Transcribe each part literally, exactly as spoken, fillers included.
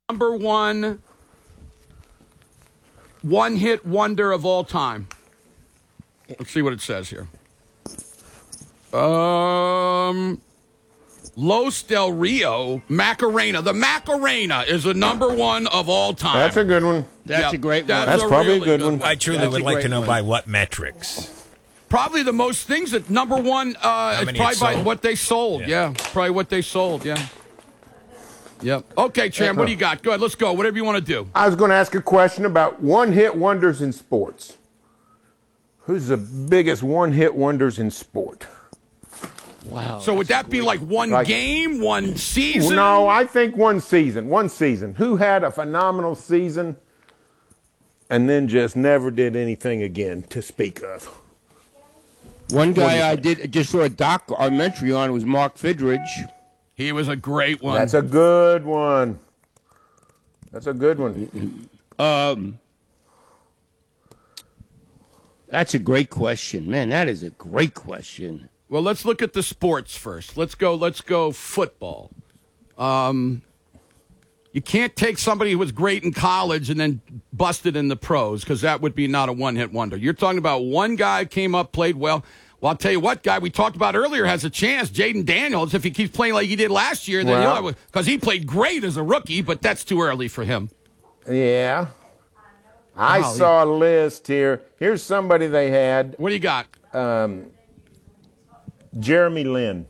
number one one-hit wonder of all time? Let's see what it says here. Um, Los Del Rio, Macarena. The Macarena is the number one of all time. That's a good one. That's Yep, a great one. that That's is a probably a really good one. I truly That's would a like to great know one. by what metrics. Probably the most things that number one. Uh, it's many probably it by sold? what they sold. Yeah. Yeah. probably what they sold. Yeah. Yep. Okay, Tram. What do you got? Go ahead. Let's go. Whatever you want to do. I was going to ask a question about one-hit wonders in sports. Who's the biggest one-hit wonders in sport? Wow. So would that be like one Like- game, one season? No, I think one season. One season. Who had a phenomenal season and then just never did anything again to speak of? One do you guy I think? did just saw a documentary on was Mark Fidridge. He was a great one. That's a good one. That's a good one. Um, that's a great question, man. That is a great question. Well, let's look at the sports first. Let's go. Let's go football. Um, you can't take somebody who was great in college and then busted in the pros because that would be not a one-hit wonder. You're talking about one guy came up, played well. Well, I'll tell you what, guy we talked about earlier has a chance. Jaden Daniels, if he keeps playing like he did last year, then Well- he'll because he played great as a rookie, but that's too early for him. Yeah. I Wow, saw a list here. Here's somebody they had. What do you got? Jeremy Lin.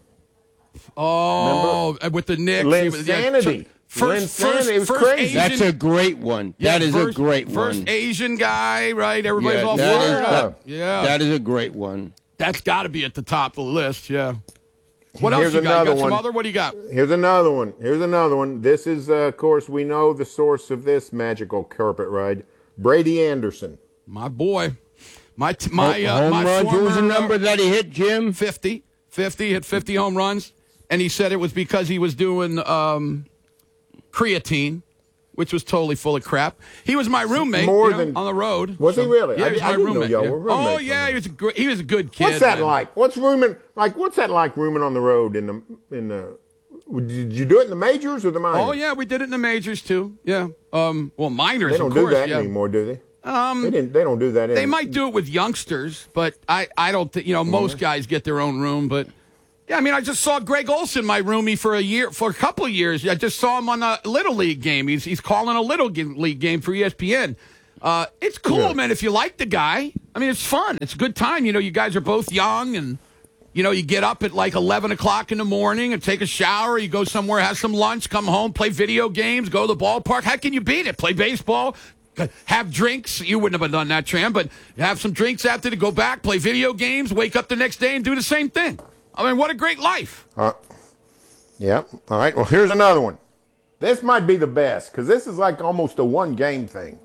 Oh, with the Knicks. Lin he was- yeah, Sanity. First, Lin first, Sanity. It was first crazy. Asian, That's a great one. yeah, that is first, a great First one. Asian guy, right? Everybody's Yeah, all that fired is- up. that- Yeah. That is a great one. That's got to be at the top of the list, yeah. What else Here's you got? You another got some one. other? What do you got? Here's another one. Here's another one. This is, uh, of course, we know the source of this magical carpet ride. Brady Anderson. My boy. My t- my uh, Home my runs. What was the former, uh, number that he hit, Jim? fifty. fifty, hit fifty home runs. And he said it was because he was doing um, creatine, which was totally full of crap. He was my roommate More you know, than- on the road. Was he really? Yeah, I- he was I my didn't know roommate. y'all yeah. were Oh, roommates yeah, on he was, a gr- he was a good kid. What's that man. like? What's rooming like? What's that like rooming on the road in the in the? Did you do it in the majors or the minors? Oh, yeah, we did it in the majors, too. Yeah. Um, well, minors, They don't of do course. that yeah. anymore, do they? Um, they didn't. They don't do that. They in, might do it with youngsters, but I, I don't think, you know, most guys get their own room. But, yeah, I mean, I just saw Greg Olson, my roomie, for a year, for a couple of years. I just saw him on a Little League game. He's, he's calling a Little League game for E S P N. Uh, it's cool, Yeah. man, if you like the guy. I mean, it's fun. It's a good time. You know, you guys are both young and, you know, you get up at like eleven o'clock in the morning and take a shower. You go somewhere, have some lunch, come home, play video games, go to the ballpark. How can you beat it? Play baseball, have drinks. You wouldn't have done that, Tram, but have some drinks after to go back, play video games, wake up the next day and do the same thing. I mean, what a great life. Uh, yeah. All right. Well, here's another one. This might be the best because this is like almost a one game thing.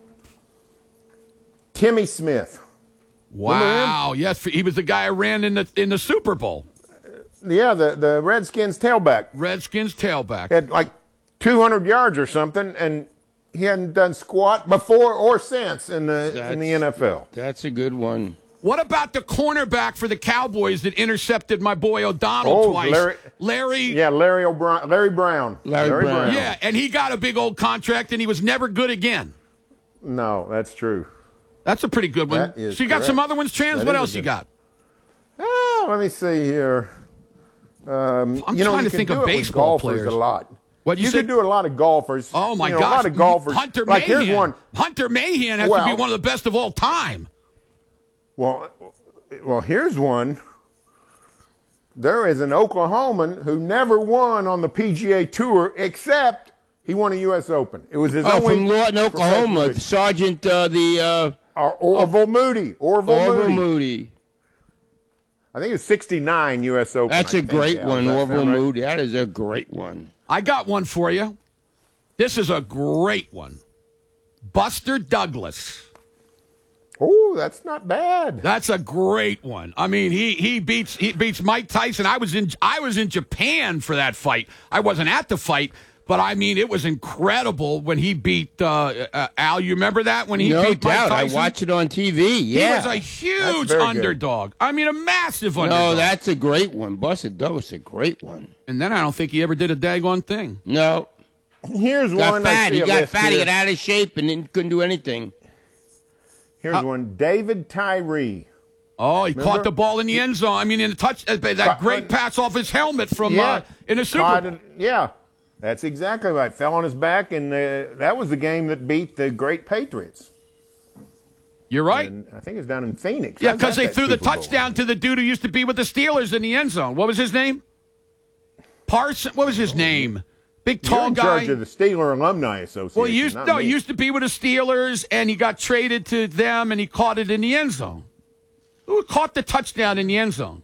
Timmy Smith. Wow. Yes, he was the guy I ran in the in the Super Bowl. Yeah, the, the Redskins tailback. Redskins tailback. Had like two hundred yards or something, and he hadn't done squat before or since in the in the N F L. That's a good one. What about the cornerback for the Cowboys that intercepted my boy O'Donnell Oh, twice? Larry- Larry Yeah, Larry O'Brien, Larry Brown. Larry Brown. Yeah, and he got a big old contract, and he was never good again. No, that's true. That's a pretty good one. That is So you got some correct. other ones, Trans? That What is a else you good- got? Oh, let me see here. Um, I'm you know, trying you to can think do of it with baseball golfers players. a lot. What'd you you say? could do a lot of golfers. Oh, my you know, gosh. A lot of golfers. Hunter like Mahan. here's one. Hunter Mahan has to be Well- one of the best of all time. Well, well, here's one. There is an Oklahoman who never won on the P G A Tour except he won a U S Open. It was his Oh, only from Lawton, Oklahoma, professional- Sergeant uh, the uh, Or- Orville Moody. Orville, Orville Moody. Moody. I think it's sixty-nine U S Open. That's I a think. great Yeah, one, does that Orville sound right? Moody. That is a great one. I got one for you. This is a great one. Buster Douglas. Oh, that's not bad. That's a great one. I mean, he he beats he beats Mike Tyson. I was in I was in Japan for that fight. I wasn't at the fight, but I mean, it was incredible when he beat uh, uh, Al. You remember that when he No beat doubt. Mike I Tyson? watch it on T V. He Yeah. was a huge very good. underdog. I mean, a massive underdog. No, that's a great one. Buster Douglas, a great one. and then I don't think he ever did a daggone thing. No. here's Got one. I fat. see He a got list fat. He here. got out of shape and then couldn't do anything. Here's Uh, one. David Tyree. Oh, he Remember? caught the ball in the end zone. I mean, in the touch, uh, that Caught- great pass off his helmet from uh, in the Super Caught Bowl. it- Yeah, that's exactly right. Fell on his back, and uh, that was the game that beat the great Patriots. You're right. And I think it was down in Phoenix. Yeah, I was because at they that threw the Super Bowl. touchdown to the dude who used to be with the Steelers in the end zone. What was his name? Parson. What was his name? Big You're tall in guy. charge of the Steeler Alumni Association. Well, he used not no, me. he used to be with the Steelers, and he got traded to them, and he caught it in the end zone. Who caught the touchdown in the end zone?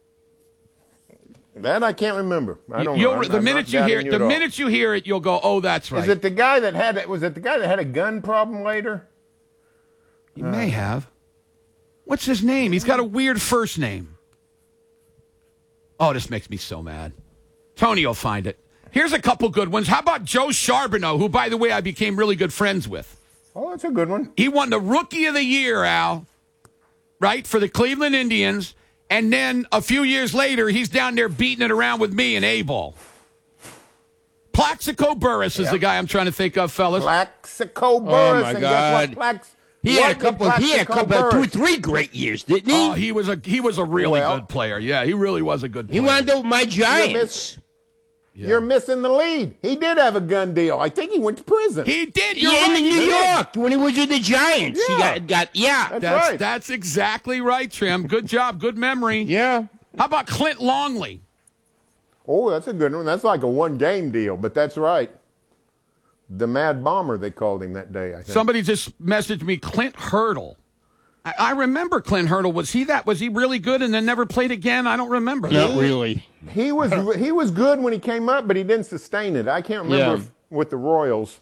That I can't remember. I don't You'll- know. I'm- the I'm minute not you hear doubting it, the at all. minute you hear it, you'll go, "Oh, that's right." Is it the guy that had it? Was it the guy that had a gun problem later? He may have. What's his name? He's got a weird first name. Oh, this makes me so mad. Tony will find it. Here's a couple good ones. How about Joe Charbonneau, who, by the way, I became really good friends with? Oh, that's a good one. He won the Rookie of the Year, Al, right, for the Cleveland Indians. And then a few years later, he's down there beating it around with me in A-ball. Plaxico Burress is Yep. the guy I'm trying to think of, fellas. Plaxico Burress. my and God. Guess what? Plax- He what had a did couple. He had a Plaxico couple, two, Burress- three great years, didn't he? Oh, he was a he was a really Well- good player. Yeah, he really was a good he player. wound up with my miss- Giants. Yeah. You're missing the lead. He did have a gun deal. I think he went to prison. He did. You're Yeah, right. in New he did. York when he was with the Giants. He Yeah. got got yeah. That's That's right. that's exactly right, Trim. Good job. Good memory. Yeah. How about Clint Longley? Oh, that's a good one. That's like a one-game deal, but that's right. The Mad Bomber, they called him that day, I think. Somebody just messaged me Clint Hurdle. I, I remember Clint Hurdle. Was he that? Was he really good and then never played again? I don't remember. Not really. He was he was good when he came up, but he didn't sustain it. I can't remember Yeah. if, with the Royals.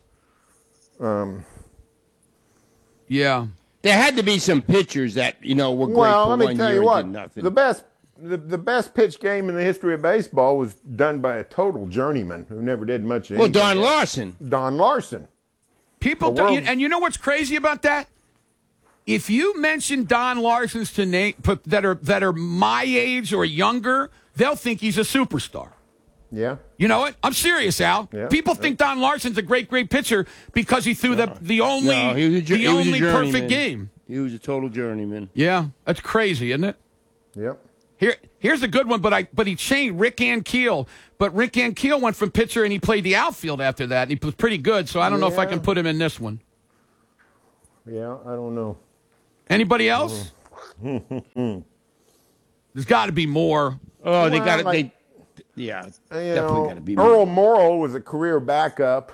Yeah. There had to be some pitchers that you know were great Well, for let me one tell year you and what. did nothing. The best the, the best pitch game in the history of baseball was done by a total journeyman who never did much of well, anything. Don Larson. Don Larson. People The don't, world- and you know what's crazy about that? If you mention Don Larson's to name that are that are my age or younger, they'll think he's a superstar. Yeah. You know what? I'm serious, Al. Yeah. People think Don Larson's a great, great pitcher because he threw the the only No, he was a, jour- the he was a only journeyman. perfect game. He was a total journeyman. Yeah, that's crazy, isn't it? Yep. Here, here's a good one, but I but he changed Rick Ankiel. But Rick Ankiel went from pitcher and he played the outfield after that, and he was pretty good. So I don't know if I Yeah. can put him in this one. Yeah, I don't know. Anybody else? There's got to be more. Oh, they Well, got it. like- They, yeah, You definitely know, got to be. Earl more. Morrill was a career backup,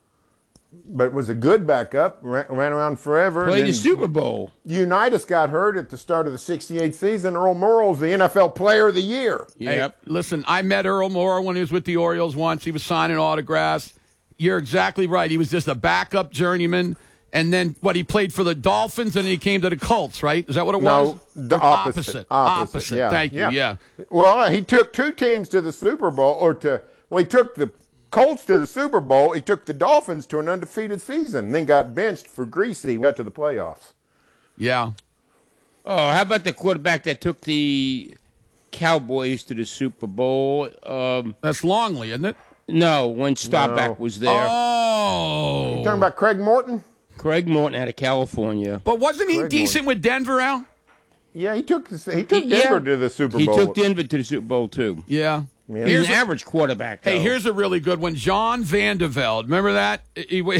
but was a good backup. Ran, ran around forever. Played the Then Super Bowl. Unitas got hurt at the start of the sixty-eight season. Earl Morrill's the N F L Player of the Year. Hey, Yep. listen, I met Earl Moore when he was with the Orioles once. He was signing autographs. You're exactly right. He was just a backup journeyman. And then, what, he played for the Dolphins and then he came to the Colts, right? Is that what it was? No, the Or opposite. Opposite. Opposite, yeah, Thank you, yeah. yeah. Well, he took two teams to the Super Bowl, or to well, he took the Colts to the Super Bowl. He took the Dolphins to an undefeated season, then got benched for Greasy. Got to the playoffs. Yeah. Oh, how about the quarterback that took the Cowboys to the Super Bowl? Um, That's Longley, isn't it? no, when Staubach No. was there. Oh. Talking about Craig Morton? Craig Morton out of California. But wasn't he Greg decent with Denver, Al? Yeah, he took he took He- Denver yeah. to the Super He Bowl. took Denver to the Super Bowl too. Yeah. Yeah. He's Here's an a, average quarterback. hey, though. here's a really good one. John Vandevelde. Remember that? He, he-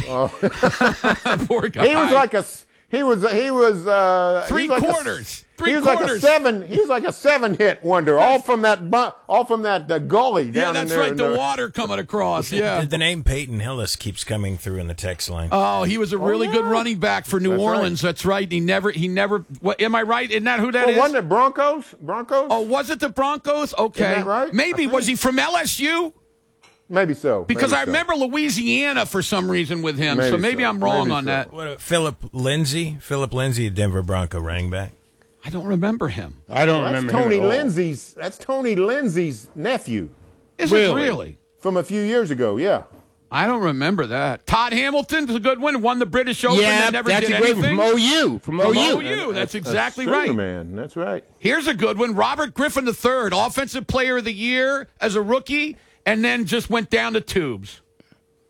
poor guy. He was like a s- he was he was uh, Three he was like a- quarters. Three he was like a quarters. seven. He was like a seven hit wonder, all from that bu- all from that uh, gully down Yeah, in that's there. right. in The the- water coming across. Yeah. The, the name Peyton Hillis keeps coming through in the text line. Oh, he was a really good yeah. running back for New That's right. Orleans. That's right. He never, he never. What, am I right? Isn't that who that is? Well, wasn't it Broncos? Broncos? Oh, was it the Broncos? Okay, Isn't that right? maybe I was think. he from L S U? Maybe so. Because maybe I so. remember Louisiana for some reason with him. so Maybe maybe so. I'm wrong Maybe on so. that. What, uh, Philip Lindsay? Philip Lindsay, a Denver Bronco running back. I don't remember him. I don't That's remember Tony him at all. Lindsay's. That's Tony Lindsay's nephew Is it Really? really? from a few years ago. Yeah. I don't remember that. Todd Hamilton was a good one. Won the British Open Yeah, and never that's did a great anything. from O U. From, From O U. O U. That's exactly That's right. true, man. That's right. Here's a good one. Robert Griffin the third, Offensive Player of the Year as a rookie, and then just went down the tubes.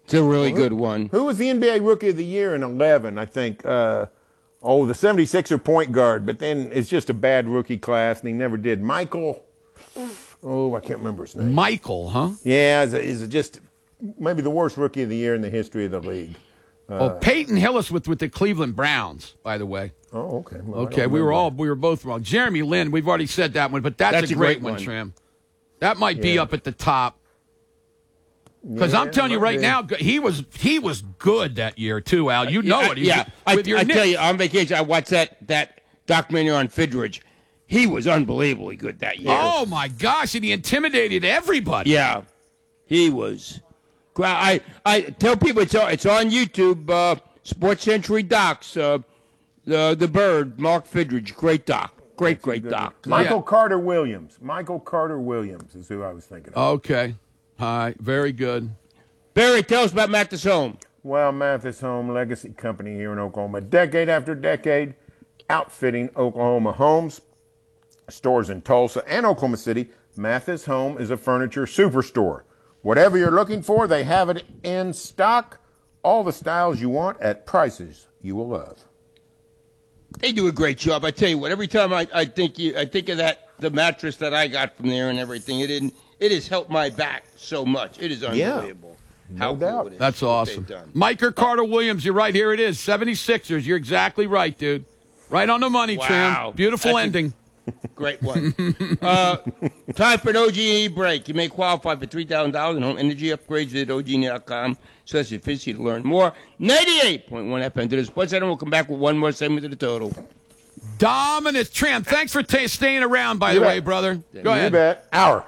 It's a really good one. Who was the N B A Rookie of the Year in eleven, I think? Uh, oh, the seventy-sixer point guard, but then it's just a bad rookie class, and he never did. Michael, oh, I can't remember his name. Michael, huh? Yeah, is just maybe the worst Rookie of the Year in the history of the league. Uh, oh, Peyton Hillis with, with the Cleveland Browns, by the way. Oh, okay. Well, okay, we were all we were both wrong. Jeremy Lin, we've already said that one, but that's, That's a a great, great one, one. Tram. That might be Yeah. up at the top. Because Yeah, I'm telling you might right be. now, he was he was good that year too, Al. You know I- it. He's yeah, I, with your I Knicks. tell you, on vacation, I watched that that documentary on Fidridge. He was unbelievably good that year. Oh my gosh, and he intimidated everybody. Yeah, he was. I I tell people it's on, it's on YouTube. Uh, Sports Century Docs. Uh, the the Bird, Mark Fidridge, great doc, great great doc. Michael Yeah. Carter Williams. Michael Carter Williams is who I was thinking of. Okay. All right. Very good. Barry, tell us about Mathis Home. Well, Mathis Home Legacy Company here in Oklahoma, decade after decade, outfitting Oklahoma homes, stores in Tulsa and Oklahoma City. Mathis Home is a furniture superstore. Whatever you're looking for, they have it in stock. All the styles you want at prices you will love. They do a great job. I tell you what. Every time I, I think you, I think of that the mattress that I got from there and everything. It didn't. It has helped my back so much. It is unbelievable. No How doubt. cool it is, That's what awesome. they've done. Micah Carter Williams, you're right. Here it is. seventy-sixers. You're exactly right, dude. Right on the money, Wow. Tram. Beautiful That's a- ending. Great one. uh, time for an O G E break. You may qualify for three thousand dollars in home energy upgrades. Visit O G E dot com slash efficiency to learn more. ninety-eight point one F M to the Sports Center. We'll come back with one more segment to the total. Dominant Tram. Thanks for ta staying around, by You the bet. way, brother. Go You ahead. bet. Hour.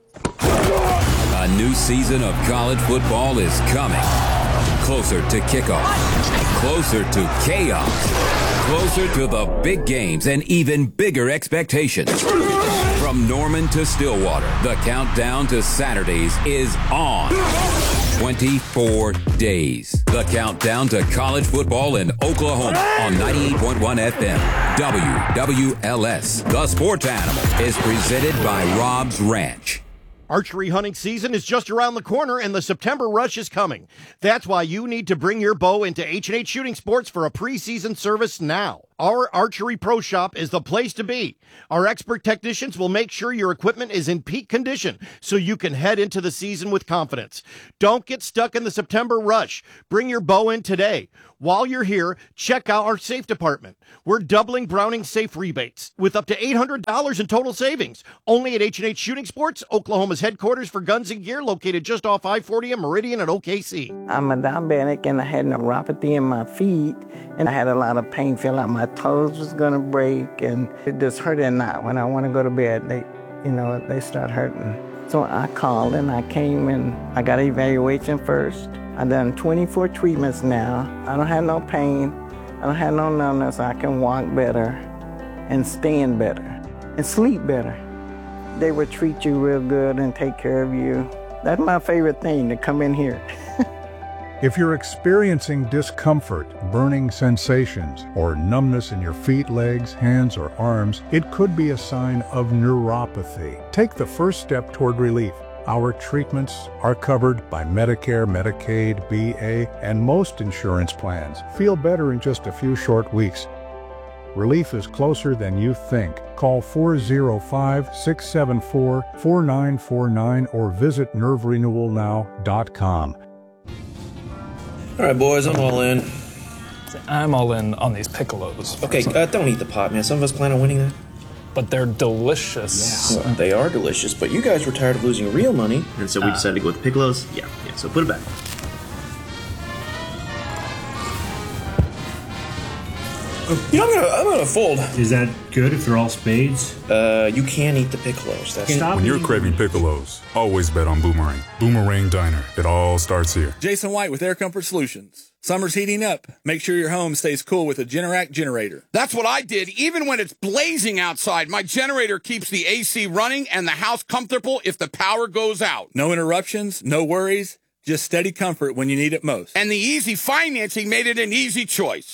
A new season of college football is coming. Closer to kickoff. Closer to chaos. Closer to the big games and even bigger expectations. From Norman to Stillwater, the countdown to Saturdays is on. twenty-four days. The countdown to college football in Oklahoma on ninety-eight point one F M. W W L S. The Sports Animal is presented by Rob's Ranch. Archery hunting season is just around the corner and the September rush is coming. That's why you need to bring your bow into H and H Shooting Sports for a preseason service now. Our Archery Pro Shop is the place to be. Our expert technicians will make sure your equipment is in peak condition so you can head into the season with confidence. Don't get stuck in the September rush. Bring your bow in today. While you're here, check out our safe department. We're doubling Browning safe rebates with up to eight hundred dollars in total savings. Only at H and H Shooting Sports, Oklahoma's headquarters for guns and gear, located just off I forty and Meridian at O K C. I'm a diabetic and I had neuropathy in my feet and I had a lot of pain, felt like my toes was gonna break and it just hurt at night. When I want to go to bed, they, you know, they start hurting. So I called and I came and I got an evaluation first. I've done twenty-four treatments now. I don't have no pain. I don't have no numbness. I can walk better and stand better and sleep better. They would treat you real good and take care of you. That's my favorite thing, to come in here. If you're experiencing discomfort, burning sensations, or numbness in your feet, legs, hands, or arms, it could be a sign of neuropathy. Take the first step toward relief. Our treatments are covered by Medicare, Medicaid, B A, and most insurance plans. Feel better in just a few short weeks. Relief is closer than you think. Call four oh five, six seven four, four nine four nine or visit nerve renewal now dot com. All right, boys, I'm all in. I'm all in on these piccolos. Okay, uh, don't eat the pot, man. Some of us plan on winning that. But they're delicious. Well, they are delicious, but you guys were tired of losing real money, and so we decided to go with the piccolos. Yeah, yeah, so put it back. You know, I'm gonna, I'm gonna fold. Is that good if they're all spades? Uh, you can eat the piccolos. That's Stop When you're eating- craving piccolos, always bet on Boomerang. Boomerang Diner. It all starts here. Jason White with Air Comfort Solutions. Summer's heating up. Make sure your home stays cool with a Generac generator. That's what I did. Even when it's blazing outside, my generator keeps the A C running and the house comfortable if the power goes out. No interruptions, no worries, just steady comfort when you need it most. And the easy financing made it an easy choice.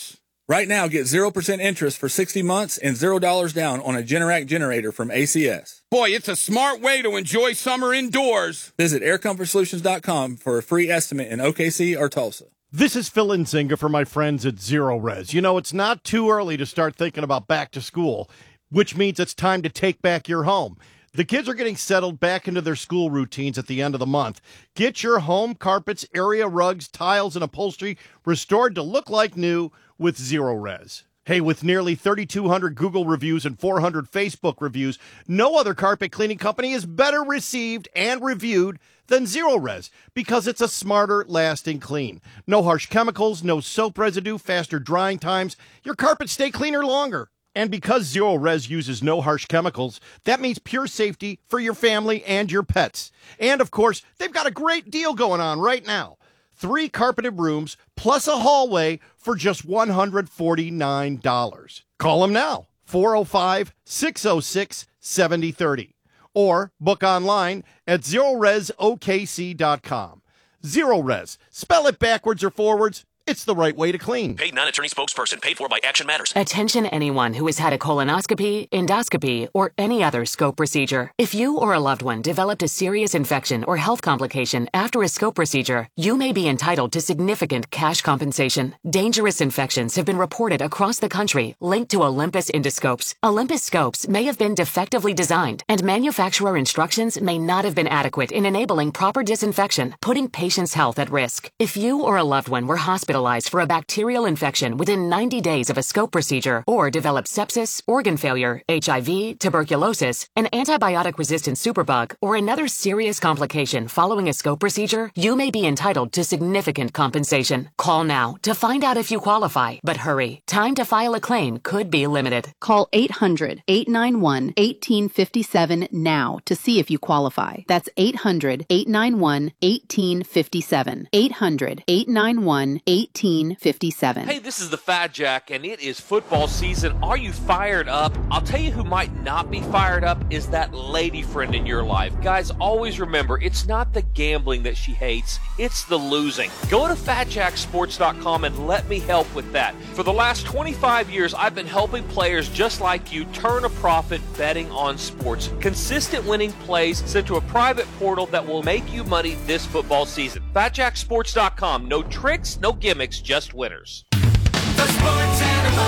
Right now, get zero percent interest for sixty months and zero dollars down on a Generac generator from A C S. Boy, it's a smart way to enjoy summer indoors. Visit air comfort solutions dot com for a free estimate in O K C or Tulsa. This is Phil Nzinga for my friends at Zero Res. You know, it's not too early to start thinking about back to school, which means it's time to take back your home. The kids are getting settled back into their school routines at the end of the month. Get your home carpets, area rugs, tiles, and upholstery restored to look like new with Zero Res. Hey, with nearly thirty-two hundred Google reviews and four hundred Facebook reviews, no other carpet cleaning company is better received and reviewed than Zero Res because it's a smarter, lasting clean. No harsh chemicals, no soap residue, faster drying times. Your carpets stay cleaner longer. And because Zero Res uses no harsh chemicals, that means pure safety for your family and your pets. And, of course, they've got a great deal going on right now. Three carpeted rooms plus a hallway for just one hundred forty-nine dollars. Call them now, four oh five, six oh six, seven oh three oh. Or book online at zero res o k c dot com. Zero Res. Spell it backwards or forwards. It's the right way to clean. Paid non-attorney spokesperson. Paid for by Action Matters. Attention anyone who has had a colonoscopy, endoscopy, or any other scope procedure. If you or a loved one developed a serious infection or health complication after a scope procedure, you may be entitled to significant cash compensation. Dangerous infections have been reported across the country linked to Olympus endoscopes. Olympus scopes may have been defectively designed, and manufacturer instructions may not have been adequate in enabling proper disinfection, putting patients' health at risk. If you or a loved one were hospitalized for a bacterial infection within ninety days of a scope procedure, or developed sepsis, organ failure, H I V, tuberculosis, an antibiotic-resistant superbug, or another serious complication following a scope procedure, you may be entitled to significant compensation. Call now to find out if you qualify, but hurry. Time to file a claim could be limited. Call eight hundred, eight nine one, one eight five seven now to see if you qualify. That's eight hundred, eight nine one, one eight five seven. eight hundred, eight nine one, eight eighteen fifty-seven. Hey, this is the Fat Jack, and it is football season. Are you fired up? I'll tell you who might not be fired up is that lady friend in your life. Guys, always remember, it's not the gambling that she hates, it's the losing. Go to fat jack sports dot com and let me help with that. For the last twenty-five years, I've been helping players just like you turn a profit betting on sports. Consistent winning plays sent to a private portal that will make you money this football season. fat jack sports dot com. No tricks, no gimmicks. Just winners. The Sports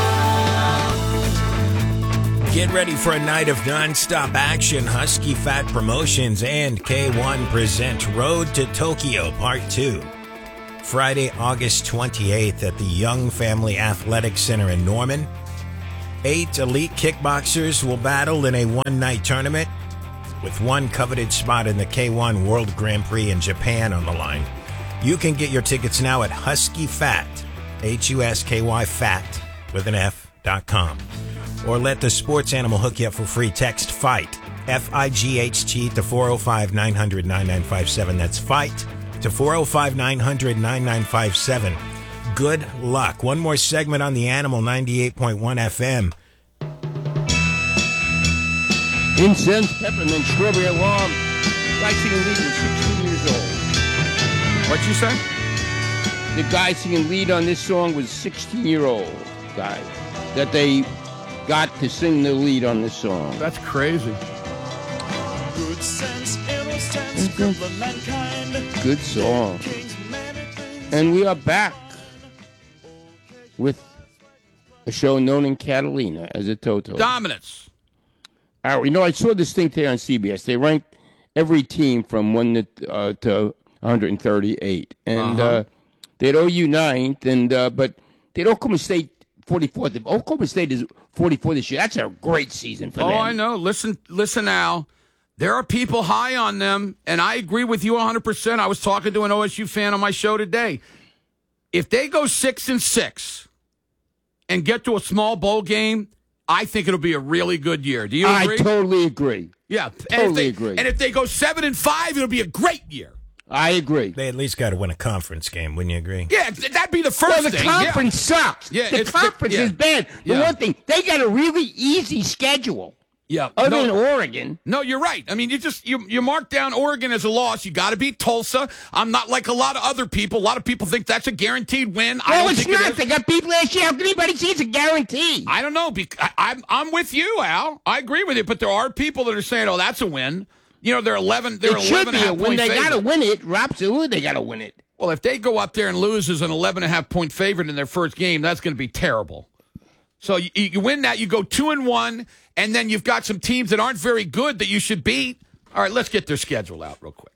Animal. Get ready for a night of non-stop action. Husky Fat Promotions and K one present Road to Tokyo Part two. Friday, August twenty-eighth at the Young Family Athletic Center in Norman. Eight elite kickboxers will battle in a one-night tournament with one coveted spot in the K one World Grand Prix in Japan on the line. You can get your tickets now at Husky Fat, H U S K Y Fat, with an F, dot com. Or let the Sports Animal hook you up for free. Text FIGHT, F I G H T, to four oh five, nine hundred, ninety-nine fifty-seven. That's FIGHT to four oh five, nine hundred, ninety-nine fifty-seven. Good luck. One more segment on the Animal, ninety-eight point one F M. Incense, peppermint, strawberry alarm. Guy singing lead was sixteen years old. What'd you say? The guy singing lead on this song was sixteen-year-old guy that they got to sing the lead on this song. That's crazy. Good sense, innocence, good for mankind. Good song. And we are back with a show known in Catalina as a Toto. Dominance. All right, you know, I saw this thing today on C B S. They ranked every team from one to, uh, to one hundred thirty-eight, and Uh-huh. uh, they had O U ninth, and uh, but they had Oklahoma State forty-fourth. Oklahoma State is forty-four this year. That's a great season for Oh, them. I know. Listen, listen now. There are people high on them, and I agree with you one hundred percent. I was talking to an O S U fan on my show today. If they go six and six and get to a small bowl game, I think it'll be a really good year. Do you agree? I totally agree. Yeah, totally and if they, agree. And if they go seven and five, it'll be a great year. I agree. They at least got to win a conference game, wouldn't you agree? Yeah, that'd be the first Well, the thing. conference yeah. sucks. Yeah, the it's- conference yeah. is bad. The Yeah. one thing, they got a really easy schedule. Yeah. Other no, than Oregon. No, you're right. I mean, you just you you mark down Oregon as a loss. You got to beat Tulsa. I'm not like a lot of other people. A lot of people think that's a guaranteed win. No, I don't it's think not. it is. They got beat last year. How can anybody say it's a guarantee? I don't know. Because I, I'm I'm with you, Al. I agree with you. But there are people that are saying, "Oh, that's a win." You know, they're eleven. They're it should eleven be and a a half win. point They favorite. got to win it. Absolutely, they got to win it. Well, if they go up there and lose as an eleven and a half point favorite in their first game, that's going to be terrible. So you, you win that, you go two and one, and then you've got some teams that aren't very good that you should beat. All right, let's get their schedule out real quick.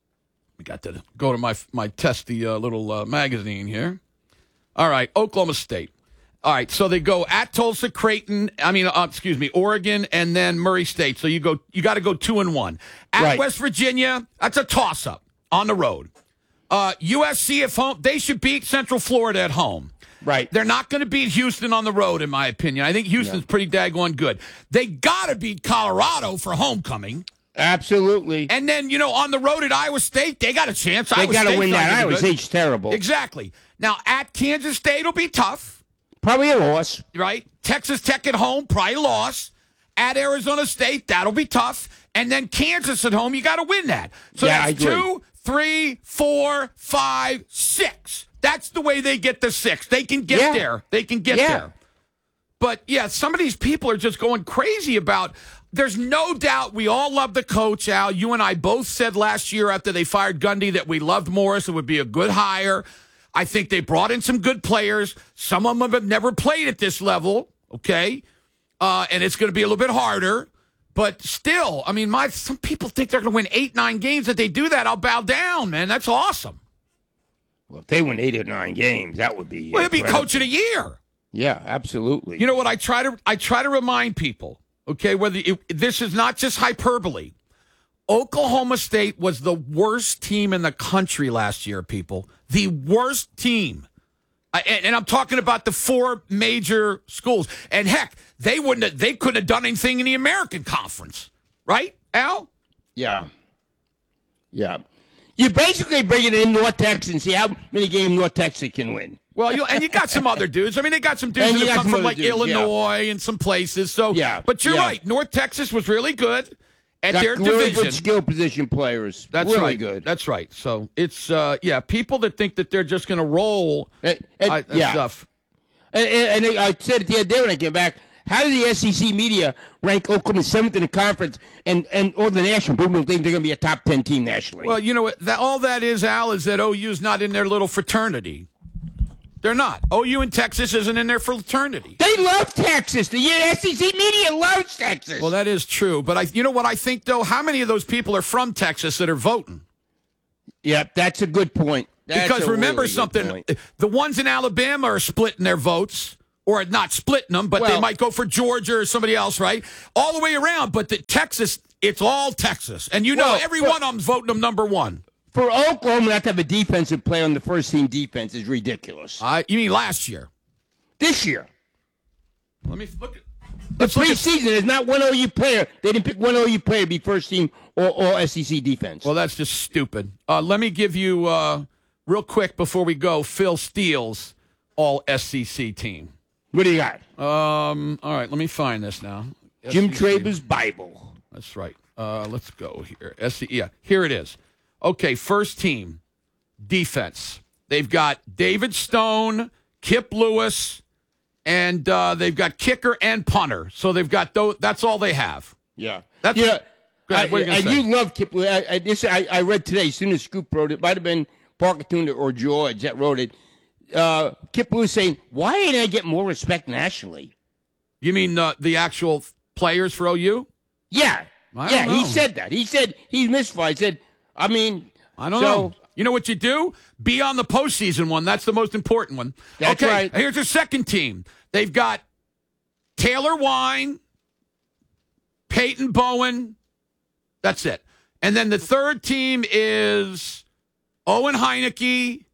We got to go to my my testy uh, little uh, magazine here. All right, Oklahoma State. All right, so they go at Tulsa, Creighton. I mean, uh, excuse me, Oregon, and then Murray State. So you go, you got to go two and one at Right. West Virginia. That's a toss up on the road. Uh, U S C at home. They should beat Central Florida at home. Right. They're not going to beat Houston on the road, in my opinion. I think Houston's Yeah. pretty daggone good. They got to beat Colorado for homecoming. Absolutely. And then, you know, on the road at Iowa State, they got a chance. They Iowa got to State's win not that. gonna be Iowa good. State's terrible. Exactly. Now, at Kansas State will be tough. Probably a loss. Right? Texas Tech at home, probably loss. At Arizona State, that'll be tough. And then Kansas at home, you got to win that. So Yeah, I that's agree. two, three, four, five, six. That's the way they get the six. They can get Yeah. there. They can get Yeah. there. But, yeah, some of these people are just going crazy about – there's no doubt we all love the coach, Al. You and I both said last year after they fired Gundy that we loved Morris. It would be a good hire. I think they brought in some good players. Some of them have never played at this level, okay? Uh, and it's going to be a little bit harder. But still, I mean, my some people think they're going to win eight, nine games. If they do that, I'll bow down, man. That's awesome. Well, if they win eight or nine games, that would be. Well, he'll be incredible. coach of the year. Yeah, absolutely. You know what? I try to I try to remind people, okay, whether it, this is not just hyperbole. Oklahoma State was the worst team in the country last year, people. The worst team. I, and, and I'm talking about the four major schools. And heck, they wouldn't have, they couldn't have done anything in the American Conference. Right, Al? Yeah. Yeah. You basically bring it in North Texas and see how many games North Texas can win. Well, you and you got some other dudes. I mean, they got some dudes And that you have got come some from other like dudes, Illinois and some places. So, Yeah, but you're yeah. right. North Texas was really good at Got their really division. good skill position players. That's really right. good. That's right. So it's uh, yeah, people that think that they're just going to roll And- and- I, that yeah. stuff. And, and, and I said it the other day when I came back. How did the S E C media rank Oklahoma seventh in the conference and and or the national? People think they're going to be a top ten team nationally. Well, you know what? That, all that is, Al, is that O U's not in their little fraternity. They're not. O U and Texas isn't in their fraternity. They love Texas. The S E C media loves Texas. Well, that is true. But I, you know what I think, though? How many of those people are from Texas that are voting? Yeah, that's a good point. That's Because a remember really good something, point. the ones in Alabama are splitting their votes, or not splitting them, but they Well- might go for Georgia or somebody else, right? All the way around. But the Texas, it's all Texas. And you know, Well, every but- one of them's voting them number one. For Oklahoma not to have a defensive player on the first team defense is ridiculous. Uh, you mean last year? This year. Let me look at The Let's look at- preseason is not one O U player. They didn't pick one O U player to be first team or, or S E C defense. Well, that's just stupid. Uh, let me give you, uh, real quick before we go, Phil Steele's all S E C team. What do you got? Um, all right, let me find this now. Jim S E C. Traber's Bible. That's right. Uh, let's go here. S E C, yeah, here it is. Okay, first team, defense. They've got David Stone, Kip Lewis, and uh, they've got kicker and punter. So they've got those. That's all they have. Yeah. That's yeah. Go ahead, I, what are you gonna I say? do love Kip. I, I, this, I, I read today, as soon as Scoop wrote it, might have been Parker Tune or George that wrote it. Uh, Kip Lewis saying, why didn't I get more respect nationally? You mean uh, the actual players for O U? Yeah. I yeah, don't he know. said that. He said he's mystified. He said, I mean, I don't so, know. You know what you do? Be on the postseason one. That's the most important one. That's okay, right. Here's the second team. They've got Taylor Wine, Peyton Bowen. That's it. And then the third team is Owen Heineke.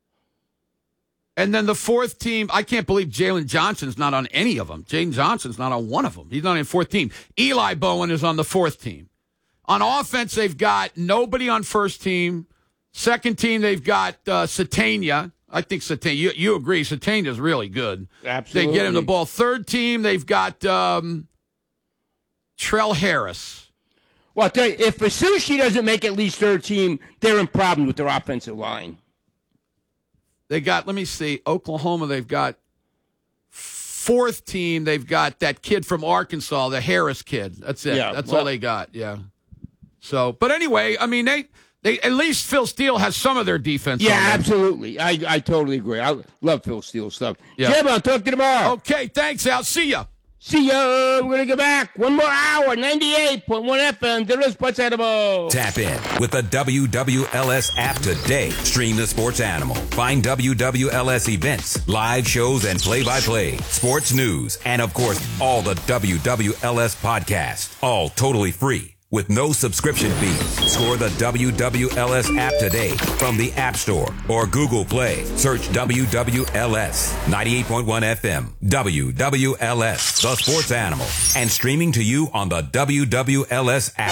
And then the fourth team, I can't believe Jalen Johnson's not on any of them. Jalen Johnson's not on one of them. He's not in fourth team. Eli Bowen is on the fourth team. On offense, they've got nobody on first team. Second team, they've got uh, Satania. I think Satania, you, you agree, Satania's really good. Absolutely. They get him the ball. Third team, they've got um, Trell Harris. Well, I'll tell you, if Fasucci doesn't make at least third team, they're in problems with their offensive line. They got, let me see, Oklahoma, they've got fourth team. They've got that kid from Arkansas, the Harris kid. That's it. Yeah, That's well, all they got, yeah. So, but anyway, I mean, they, they at least Phil Steele has some of their defense. Yeah, on them. absolutely. I, I totally agree. I love Phil Steele stuff. Yeah. Jim, I'll talk to you tomorrow. Okay, thanks, Al. See ya. See ya. We're going to get back. One more hour. ninety-eight point one F M. There is Sports Animal. Tap in with the W W L S app today. Stream the Sports Animal. Find W W L S events, live shows, and play-by-play, sports news, and, of course, all the W W L S podcasts. All totally free with no subscription fees. Score the W W L S app today from the App Store or Google Play. Search W W L S ninety-eight point one F M. W W L S, the Sports Animal, and streaming to you on the W W L S app.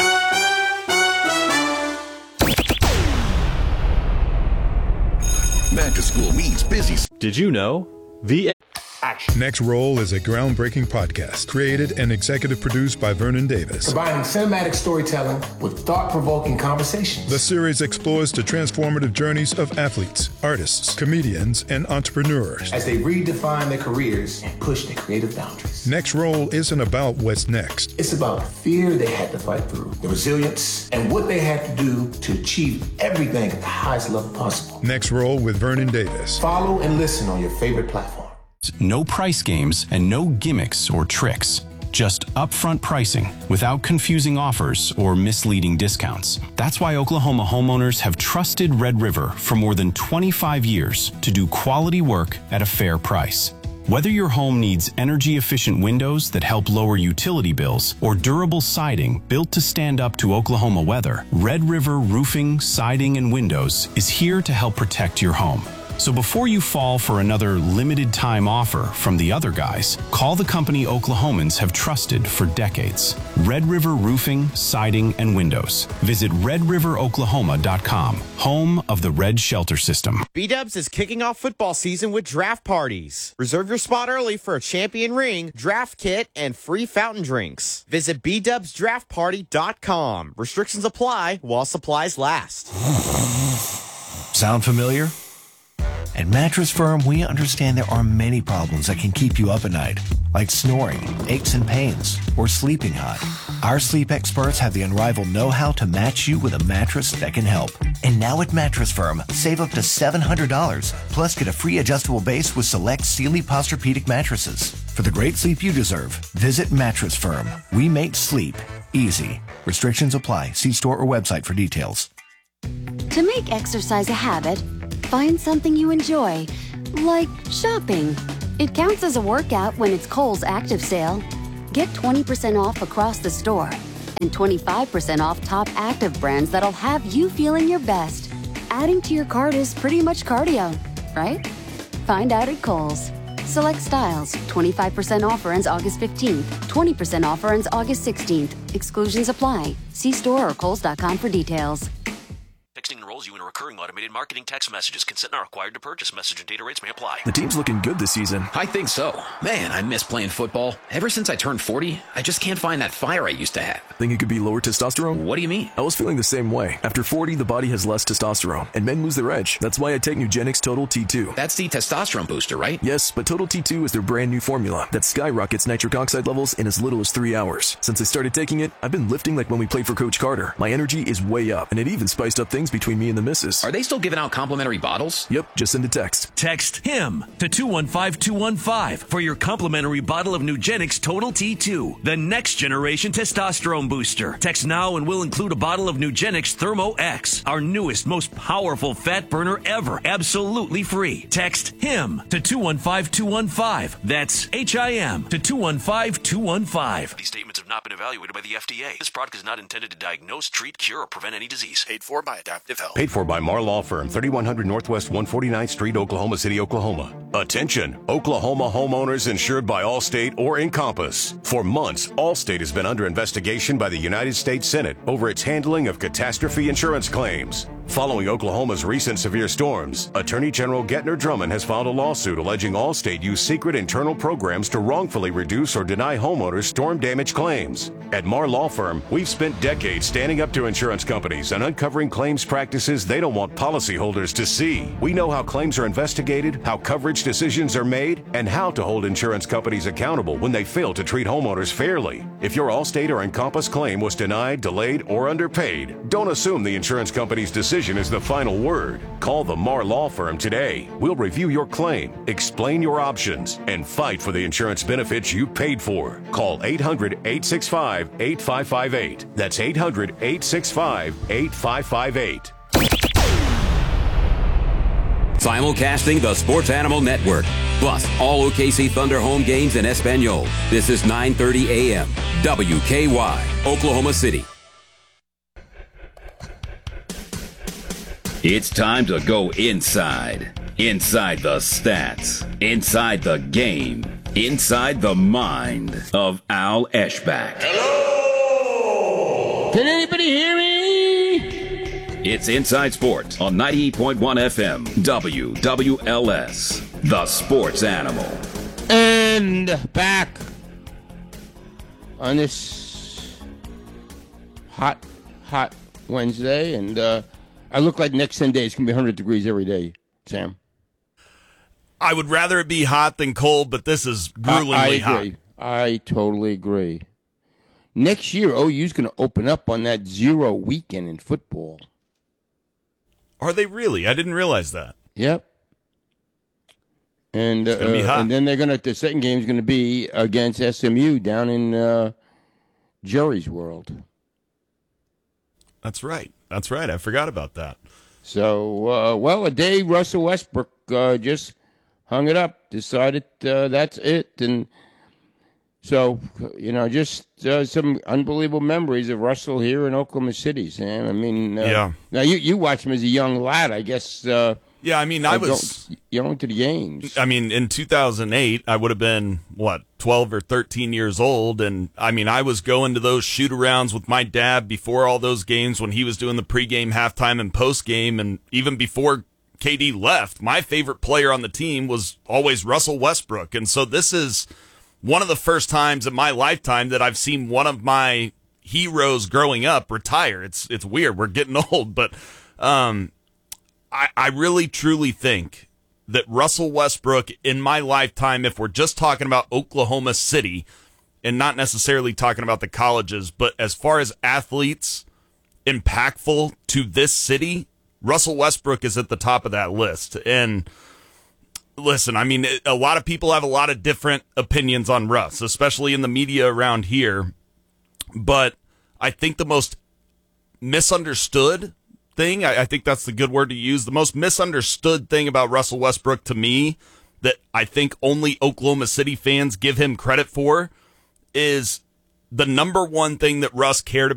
Back to school means busy. Did you know? The Next Roll is a groundbreaking podcast created and executive produced by Vernon Davis. Combining cinematic storytelling with thought-provoking conversations. The series explores the transformative journeys of athletes, artists, comedians, and entrepreneurs as they redefine their careers and push their creative boundaries. Next Roll isn't about what's next. It's about the fear they had to fight through, the resilience, and what they had to do to achieve everything at the highest level possible. Next Roll with Vernon Davis. Follow and listen on your favorite platform. No price games and no gimmicks or tricks. Just upfront pricing without confusing offers or misleading discounts. That's why Oklahoma homeowners have trusted Red River for more than twenty-five years to do quality work at a fair price. Whether your home needs energy-efficient windows that help lower utility bills or durable siding built to stand up to Oklahoma weather, Red River Roofing, Siding, and Windows is here to help protect your home. So before you fall for another limited time offer from the other guys, call the company Oklahomans have trusted for decades. Red River Roofing, Siding, and Windows. Visit red river oklahoma dot com, home of the Red Shelter System. B-Dubs is kicking off football season with draft parties. Reserve your spot early for a champion ring, draft kit, and free fountain drinks. Visit b dubs draft party dot com. Restrictions apply while supplies last. Sound familiar? At Mattress Firm, we understand there are many problems that can keep you up at night, like snoring, aches and pains, or sleeping hot. Our sleep experts have the unrivaled know-how to match you with a mattress that can help. And now at Mattress Firm, save up to seven hundred dollars, plus get a free adjustable base with select Sealy Posturepedic mattresses. For the great sleep you deserve, visit Mattress Firm. We make sleep easy. Restrictions apply. See store or website for details. To make exercise a habit, find something you enjoy, like shopping. It counts as a workout when it's Kohl's Active Sale. Get twenty percent off across the store and twenty-five percent off top active brands that'll have you feeling your best. Adding to your cart is pretty much cardio, right? Find out at Kohl's. Select styles, twenty-five percent offer ends August fifteenth, twenty percent offer ends August sixteenth. Exclusions apply. See store or kohls dot com for details. Texting enrolls you in a recurring automated marketing text messages. Consent not required to purchase. Message and data rates may apply. The team's looking good this season. I think so. Man, I miss playing football. Ever since I turned forty, I just can't find that fire I used to have. Think it could be lower testosterone? What do you mean? I was feeling the same way. After forty, the body has less testosterone, and men lose their edge. That's why I take Nugenix Total T two. That's the testosterone booster, right? Yes, but Total T two is their brand new formula that skyrockets nitric oxide levels in as little as three hours. Since I started taking it, I've been lifting like when we played for Coach Carter. My energy is way up, and it even spiced up things between me and the missus. Are they still giving out complimentary bottles? Yep, just send a text. Text HIM to two one five two one five for your complimentary bottle of Nugenix Total T two, the next generation testosterone booster. Text now and we'll include a bottle of Nugenix Thermo X, our newest, most powerful fat burner ever, absolutely free. Text HIM to two one five two one five. That's H I M to two one five two one five. These statements have not been evaluated by the F D A. This product is not intended to diagnose, treat, cure, or prevent any disease. Paid for by Adaptive Health. Paid for by Mar Law Firm, thirty-one hundred Northwest one forty-ninth Street, Oklahoma City, Oklahoma. Attention, Oklahoma homeowners insured by Allstate or Encompass. For months, Allstate has been under investigation by the United States Senate over its handling of catastrophe insurance claims. Following Oklahoma's recent severe storms, Attorney General Gettner Drummond has filed a lawsuit alleging Allstate used secret internal programs to wrongfully reduce or deny homeowners storm damage claims. At Marr Law Firm, we've spent decades standing up to insurance companies and uncovering claims practices they don't want policyholders to see. We know how claims are investigated, how coverage decisions are made, and how to hold insurance companies accountable when they fail to treat homeowners fairly. If your Allstate or Encompass claim was denied, delayed, or underpaid, don't assume the insurance company's decision is the final word. Call the Marr Law Firm today. We'll review your claim, explain your options, and fight for the insurance benefits you paid for. Call eight hundred, eight six five, eight five five eight. That's eight hundred, eight six five, eight five five eight. Simulcasting the Sports Animal Network, plus all O K C Thunder home games in Espanol. This is nine thirty a m W K Y, Oklahoma City. It's time to go inside. Inside the stats. Inside the game. Inside the mind of Al Eschbach. Hello! Can anybody hear me? It's Inside Sports on ninety-eight point one F M, W W L S, the Sports Animal. And back on this hot, hot Wednesday, and uh, I look like next ten days can be one hundred degrees every day, Sam. I would rather it be hot than cold, but this is gruelingly I, I hot. agree. I totally agree. Next year, O U's going to open up on that zero weekend in football. Are they really? I didn't realize that. Yep. And It's gonna be uh, hot. and then they're going to the second game is going to be against S M U down in uh, Jerry's World. That's right. That's right. I forgot about that. So, uh, well, a day Russell Westbrook uh, just hung it up, decided uh, that's it. And so, you know, just uh, some unbelievable memories of Russell here in Oklahoma City, Sam. I mean, uh, Yeah. Now, you, you watched him as a young lad, I guess. Uh, Yeah, I mean, I uh, was going, going to the games. I mean, in two thousand eight, I would have been, what, twelve or thirteen years old. And, I mean, I was going to those shoot-arounds with my dad before all those games when he was doing the pregame, halftime, and postgame. And even before K D left, my favorite player on the team was always Russell Westbrook. And so this is one of the first times in my lifetime that I've seen one of my heroes growing up retire. It's it's weird. We're getting old. But um, I, I really, truly think that Russell Westbrook in my lifetime, if we're just talking about Oklahoma City and not necessarily talking about the colleges, but as far as athletes impactful to this city, Russell Westbrook is at the top of that list. And listen, I mean, a lot of people have a lot of different opinions on Russ, especially in the media around here. But I think the most misunderstood thing, I, I think that's the good word to use, the most misunderstood thing about Russell Westbrook to me that I think only Oklahoma City fans give him credit for is the number one thing that Russ cared about